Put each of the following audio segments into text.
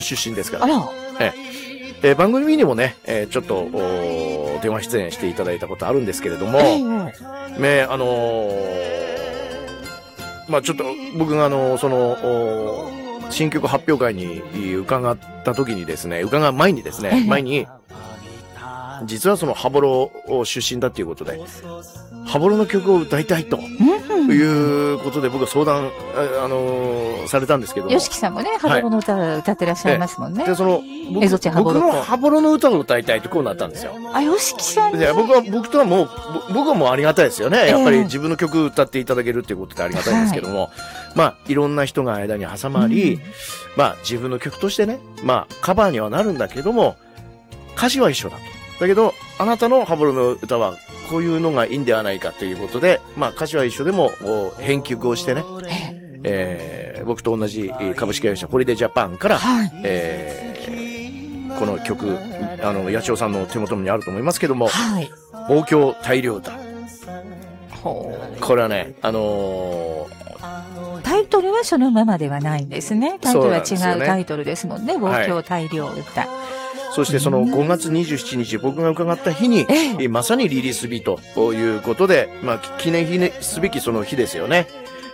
出身ですから。 あら。 番組にもね、ちょっと、電話出演していただいたことあるんですけれども、ね、まあちょっと、僕が新曲発表会に伺った時にですね、伺う前にですね、実はその羽幌出身だっていうことで、羽幌の曲を歌いたいということで僕は相談、されたんですけども。 よしきさんもね、羽幌の歌を歌ってらっしゃいますもんね。 で、僕の羽幌の歌を歌いたいとこうなったんですよ。 あ、よしきさんね。 僕はもうありがたいですよね。やっぱり自分の曲歌っていただけるっていうことでありがたいんですけども、まあ、いろんな人が間に挟まり、まあ、自分の曲としてね、まあ、カバーにはなるんだけども、歌詞は一緒だと。だけど、あなたの羽幌の歌はこういうのがいいんではないかということで、まあ歌詞は一緒でも編曲をしてね、僕と同じ株式会社ホリデージャパンから、この曲、八千代さんの手元にあると思いますけども、望郷大漁歌。これはね、 タイトルはそのままではないんですね。タイトルは違うタイトルですもんね。望郷大漁歌。 そしてその5月27日、僕が伺った日に、まさにリリース日ということで、まあ、記念すべきその日ですよね。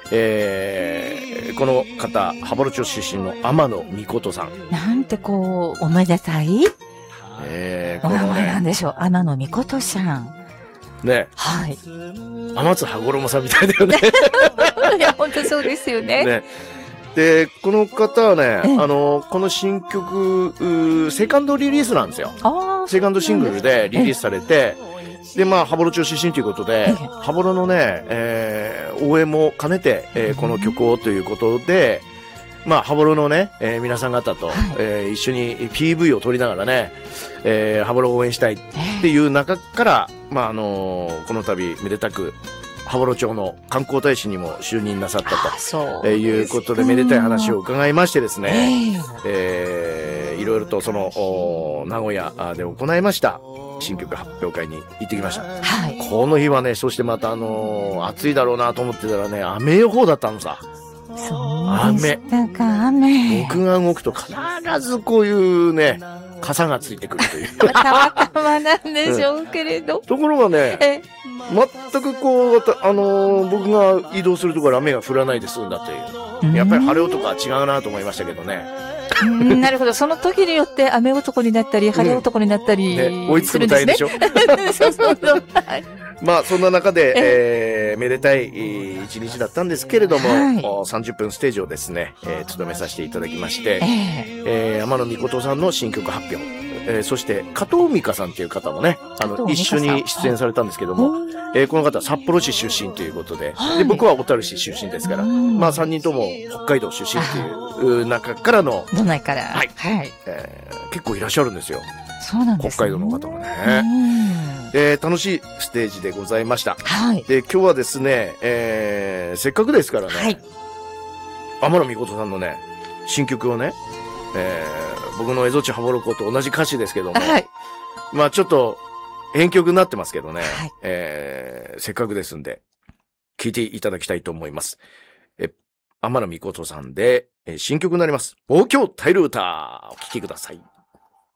この方、羽幌町出身の天野美琴さん。 なんてこう、おめでたいお名前なんでしょう。天野美琴さん。 ね。 はい。 天津羽衣さんみたいだよね。 いや、本当そうですよね。 ね。で、この方はね、この新曲、セカンドリリースなんですよ。セカンドシングルでリリースされて、で、まあ、羽幌町出身ということで、羽幌のね、応援も兼ねて、この曲をということで、まあ、羽幌のね、皆さん方と、一緒に PV を撮りながらね、羽幌を応援したいっていう中から、まあ、この度、めでたく、羽幌町の観光大使にも就任なさったということで、めでたい話を伺いましてですね、いろいろとその、名古屋で行いました、新曲発表会に行ってきました。この日はね、そしてまた暑いだろうなと思ってたらね、雨予報だったのさ。 そうでしたか、雨。 僕が動くと必ずこういうね、傘がついてくるという。 たまたまなんでしょうけれど。 ところがね、全くこう、僕が移動するところ雨が降らないで済んだという。やっぱり晴れ男は違うなと思いましたけどね。 なるほど。その時によって雨男になったり、晴れ男になったり追いつくみたいでしょ。 そうそうそう。 まあ、そんな中で、めでたい一日だったんですけれども、30分ステージをですね、務めさせていただきまして、天野美琴さんの新曲発表、そして、加藤美香さんっていう方もね、一緒に出演されたんですけども、この方は札幌市出身ということで、で、僕は小樽市出身ですから、まあ3人とも北海道出身という中からの、 どないから。 はい。結構いらっしゃるんですよ。 そうなんです北海道の方もね。楽しいステージでございました。で、今日はですね、せっかくですからね、天野美琴さんのね、新曲をね、僕の蝦夷地羽幌子と同じ歌詞ですけども、まあちょっと編曲になってますけどね、せっかくですんで、聴いていただきたいと思います。天野美琴さんで、新曲になります。望郷大漁歌、お聴きください。